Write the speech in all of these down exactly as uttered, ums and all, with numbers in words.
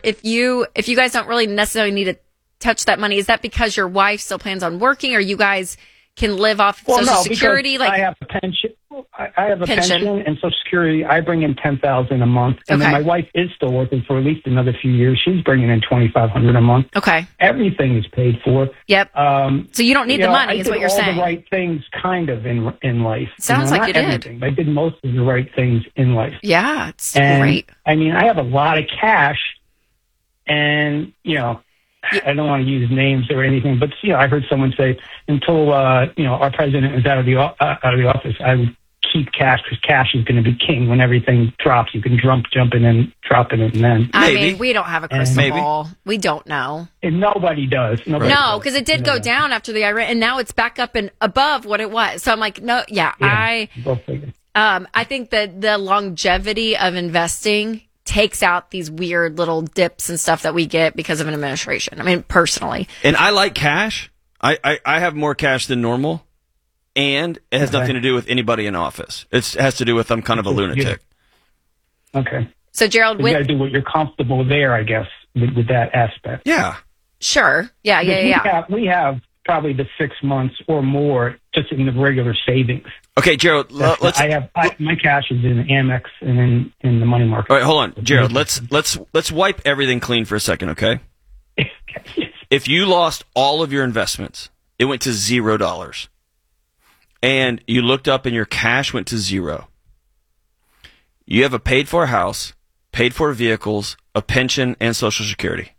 if you if you guys don't really necessarily need to touch that money, is that because your wife still plans on working, or you guys can live off well, Social no, Security? Like I have a pension. I I have a pension. pension, and Social Security. I bring in ten thousand a month, and Okay. then my wife is still working for at least another few years. She's bringing in twenty five hundred a month. Okay. Everything is paid for. Yep. Um, So you don't need you the know, money, I is did what you're all saying. the right things, kind of in in life. Sounds you know, like not you did. everything, but I did most of the right things in life. Yeah, it's And great. I mean, I have a lot of cash, and you know, I don't want to use names or anything, but you know, I heard someone say until uh, you know our president is out of the o- uh, out of the office, I would keep cash because cash is going to be king. When everything drops, you can jump, jump in and drop it, and then I Maybe. mean, we don't have a crystal Maybe. ball. We don't know. and nobody does. Nobody No, does. because it did You go know. down after the Iran, and now it's back up and above what it was. So I'm like, no, yeah, Yeah, I, go figure. um, I think that the longevity of investing takes out these weird little dips and stuff that we get because of an administration. I mean, personally, And I like cash. I, I, I have more cash than normal, and it has Okay. nothing to do with anybody in office. It's, it has to do with I'm kind of a lunatic. Okay, so Gerald, you with got to do what you're comfortable there, I guess, with, with that aspect. Yeah. sure, yeah, yeah, we yeah. have we have probably the six months or more just in the regular savings. Okay, Gerald, l- That's- let's. I have I, my cash is in Amex and in, in the money market. All right, hold on, Gerald. Let's let's let's wipe everything clean for a second, okay? If you lost all of your investments, it went to zero dollars, and you looked up and your cash went to zero. You have a paid-for house, paid-for vehicles, a pension, and Social Security.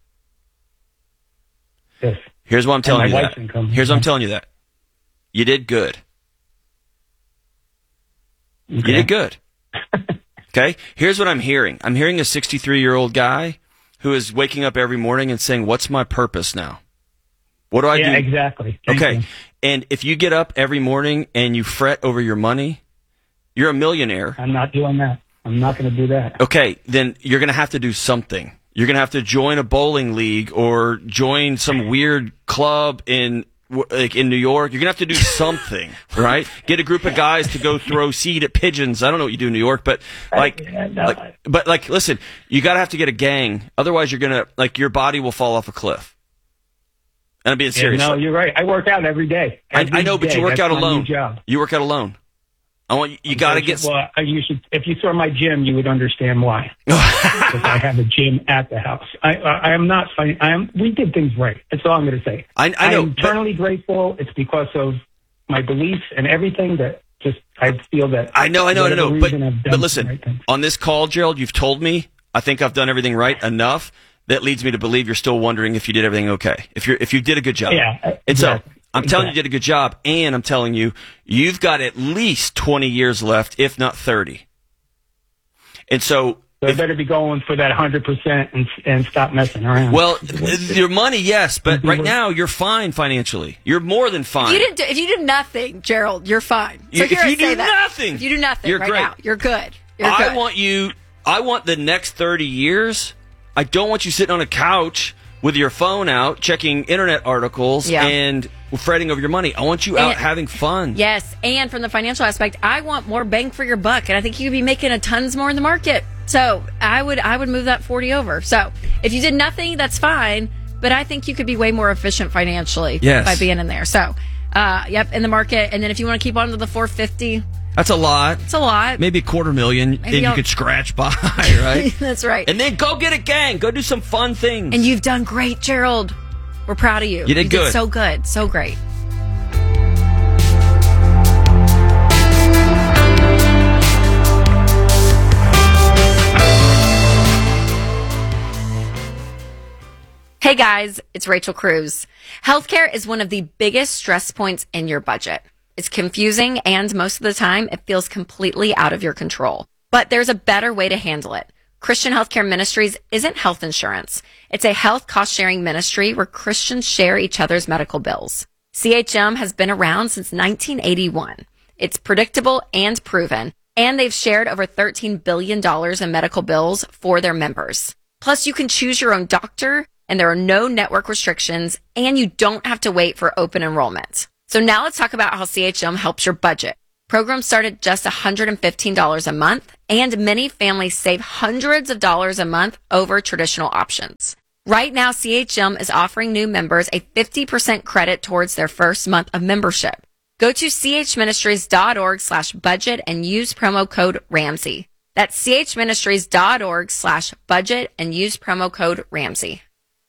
Yes. Here's why I'm telling my you wife's that. income. Here's why I'm telling you that. You did good. You Okay. did good. Okay? Here's what I'm hearing. I'm hearing a sixty-three-year-old guy who is waking up every morning and saying, "What's my purpose now? What do I Yeah, do?" exactly. Thank Okay. you. And if you get up every morning and you fret over your money, you're a millionaire. I'm not doing that. I'm not going to do that. Okay, then you're going to have to do something. You're going to have to join a bowling league or join some weird club in like in New York. You're going to have to do something, right? Get a group of guys to go throw seed at pigeons. I don't know what you do in New York, but like, I- no, like but like listen, you got to have to get a gang. Otherwise you're going to like your body will fall off a cliff. And I'm being Yeah, serious. no, you're right. I work out every day. I, Every I know, but day. you work That's out my new alone. job. You work out alone. I want you, you got to get. Well, I- you should. If you saw my gym, you would understand why. Because I have a gym at the house. I, I, I am not. I am. We did things right. That's all I'm going to say. I, I know. am but- eternally grateful. It's because of my beliefs and everything that just I feel that. I know, I know, I know. whatever But, reason I've done but the listen, right thing. on this call, Gerald, you've told me I think I've done everything right enough. That leads me to believe you're still wondering if you did everything okay. If you're if you did a good job. Yeah, And so exactly. I'm telling you, Exactly. you did a good job, and I'm telling you, you've got at least twenty years left, if not thirty. And so, So I better be going for that one hundred percent and and stop messing around. well, your money, yes, but right now you're fine financially. You're more than fine. If you didn't do, if you did nothing, Gerald, you're fine. You- So if here I you say do that. nothing, if you do nothing you're right great. now, you're good. You're I good. want you. I want the next thirty years. I don't want you sitting on a couch with your phone out, checking internet articles Yeah. and fretting over your money. I want you out And- having fun. Yes, and from the financial aspect, I want more bang for your buck, and I think you could be making a tons more in the market. So I would I would move that forty over. So if you did nothing, that's fine, but I think you could be way more efficient financially Yes. by being in there. So, uh, yep, in the market, and then if you want to keep on to the four fifty, That's a lot. it's a lot. Maybe a quarter million, and you I'll- could scratch by, right? That's right. And then go get a gang. Go do some fun things. And you've done great, Gerald. We're proud of you. You did you good. Did so good, so great. Hey guys, it's Rachel Cruz. Healthcare is one of the biggest stress points in your budget. It's confusing and most of the time it feels completely out of your control. But there's a better way to handle it. Christian Healthcare Ministries isn't health insurance. It's a health cost sharing ministry where Christians share each other's medical bills. C H M has been around since nineteen eighty-one. It's predictable and proven, and they've shared over thirteen billion dollars in medical bills for their members. Plus, you can choose your own doctor, and there are no network restrictions, and you don't have to wait for open enrollment. So now let's talk about how C H M helps your budget. Programs start at just one hundred fifteen dollars a month, and many families save hundreds of dollars a month over traditional options. Right now, C H M is offering new members a fifty percent credit towards their first month of membership. Go to chministries.org slash budget and use promo code Ramsey. That's chministries.org slash budget and use promo code Ramsey.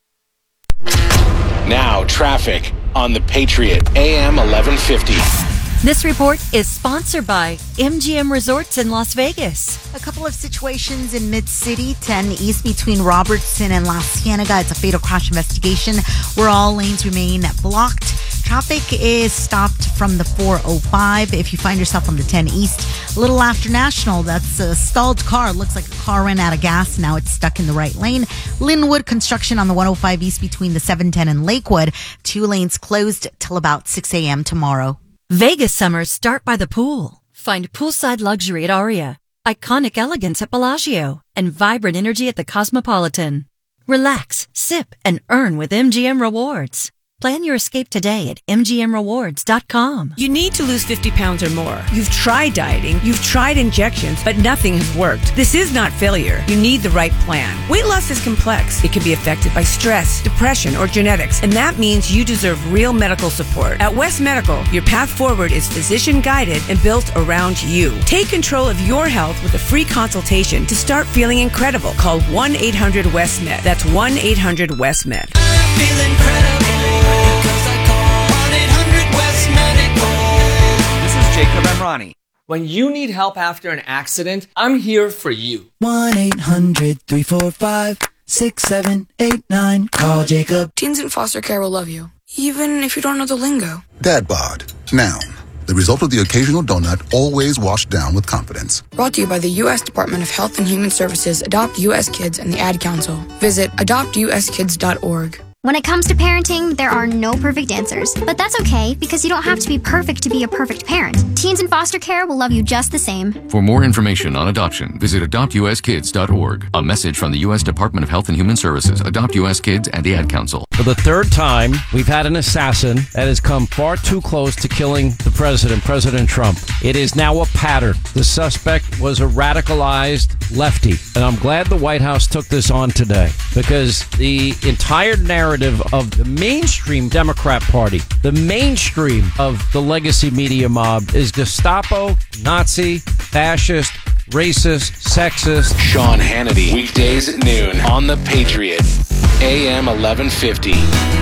Now, traffic on the Patriot, A M eleven fifty. This report is sponsored by M G M Resorts in Las Vegas. A couple of situations in Mid-City, ten East between Robertson and La Cienega. It's a fatal crash investigation where all lanes remain blocked. Traffic is stopped from the four oh five. If you find yourself on the ten East, a little after National, that's a stalled car. Looks like a car ran out of gas. Now it's stuck in the right lane. Linwood construction on the one oh five East between the seven ten and Lakewood. Two lanes closed till about six a.m. tomorrow. Vegas summers start by the pool. Find poolside luxury at Aria, iconic elegance at Bellagio, and vibrant energy at the Cosmopolitan. Relax, sip, and earn with M G M Rewards. Plan your escape today at M G M rewards dot com. You need to lose fifty pounds or more. You've tried dieting, you've tried injections, but nothing has worked. This is not failure. You need the right plan. Weight loss is complex. It can be affected by stress, depression, or genetics, and that means you deserve real medical support. At West Medical, your path forward is physician-guided and built around you. Take control of your health with a free consultation to start feeling incredible. Call one eight hundred West Med. That's one eight hundred West Med. Feel incredible. This is Jacob Emrani. When you need help after an accident, I'm here for you. one eight hundred three four five six seven eight nine. Call Jacob. Teens in foster care will love you, even if you don't know the lingo. Dad bod. Noun. The result of the occasional donut, always washed down with confidence. Brought to you by the U S Department of Health and Human Services, Adopt U S Kids, and the Ad Council. Visit adopt u s kids dot org. When it comes to parenting, there are no perfect answers. But that's okay, because you don't have to be perfect to be a perfect parent. Teens in foster care will love you just the same. For more information on adoption, visit adopt u s kids dot org. A message from the U S Department of Health and Human Services, Adopt U S Kids, and the Ad Council. For the third time, we've had an assassin that has come far too close to killing the president, President Trump. It is now a pattern. The suspect was a radicalized lefty. And I'm glad the White House took this on today, because the entire narrative of the mainstream Democrat Party, the mainstream of the legacy media mob, is Gestapo, Nazi, fascist, racist, sexist. Sean Hannity, weekdays at noon on The Patriot, A M eleven fifty.